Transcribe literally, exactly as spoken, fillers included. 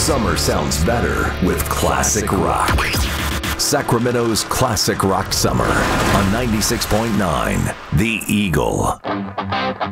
Summer sounds better with classic rock. Sacramento's Classic Rock Summer on ninety-six point nine The Eagle.